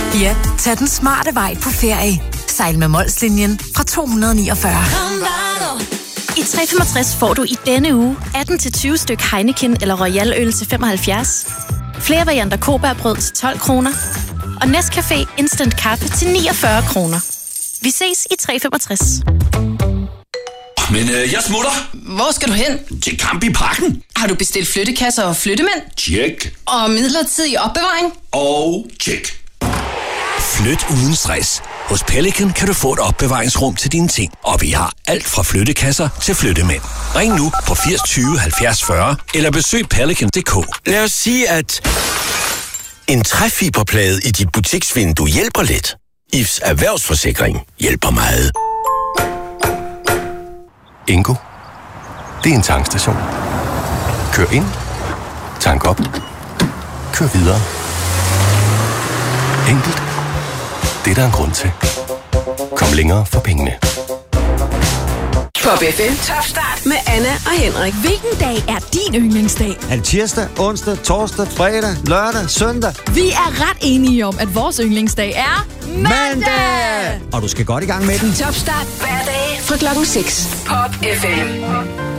Ja, tag den smarte vej på ferie. Sejl med Molslinjen fra 249. I 365 får du i denne uge 18-20 styk Heineken eller Royal Øl til 75. Flere varianter Kobærbrød til 12 kroner. Og Nescafé Instant Kaffe til 49 kroner. Vi ses i 365. Men jeg smutter. Hvor skal du hen? Til Camp i Parken. Har du bestilt flyttekasser og flyttemænd? Tjek. Og midlertidig opbevaring? Og tjek. Flyt uden stress. Hos Pelican kan du få et opbevaringsrum til dine ting. Og vi har alt fra flyttekasser til flyttemænd. Ring nu på 80 20 70 40 eller besøg pelican.dk. Lad os sige, at en træfiberplade i dit butiksvindue hjælper lidt. IFS Erhvervsforsikring hjælper meget. Ingo. Det er en tankstation. Kør ind. Tank op. Kør videre. Enkelt. Det er der en grund til. Kom længere for pengene. Pop FM Top Start med Anna og Henrik. Hvilken dag er din yndlingsdag? Er det tirsdag, onsdag, torsdag, fredag, lørdag, søndag? Vi er ret enige om, at vores yndlingsdag er mandag! Og du skal godt i gang med den. Top Start hver dag fra klokken 6. Pop FM.